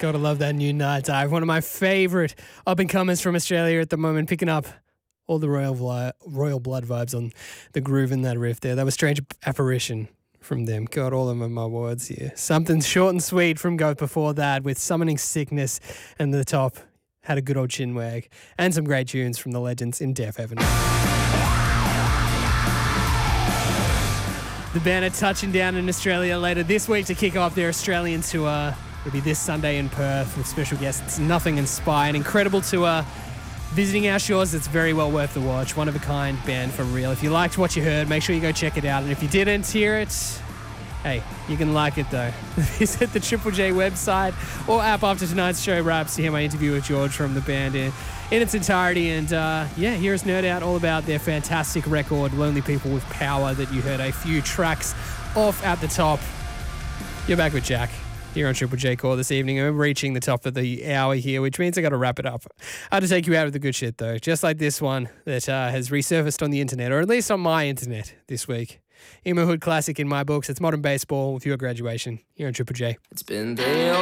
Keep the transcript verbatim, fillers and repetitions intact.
Gotta love that new Night Dive. One of my favourite up-and-comers from Australia at the moment, picking up all the Royal Vli- Royal Blood vibes on the groove in that riff there. That was Strange Apparition from them. God, all of them are my words here. Something short and sweet from Goat before that with Summoning Sickness, and the top had a good old chin wag, and some great tunes from the legends in Deaf Heaven. The band are touching down in Australia later this week to kick off their Australian tour. It'll be this Sunday in Perth with special guests Nothing and Spy. An incredible tour visiting our shores. It's very well worth the watch. One of a kind band for real. If you liked what you heard, make sure you go check it out. And if you didn't hear it, hey, you can like it though. Visit the Triple J website or app after tonight's show wraps to hear my interview with George from the band in, in its entirety. And uh, yeah, hear us nerd out all about their fantastic record, Lonely People with Power, that you heard a few tracks off at the top. You're back with Jack here on Triple J Core this evening. I'm reaching the top of the hour here, which means I got to wrap it up. I had to take you out of the good shit though, just like this one that uh, has resurfaced on the internet, or at least on my internet this week. Emo Hood classic in my books. It's Modern Baseball with Your Graduation here on Triple J. It's been day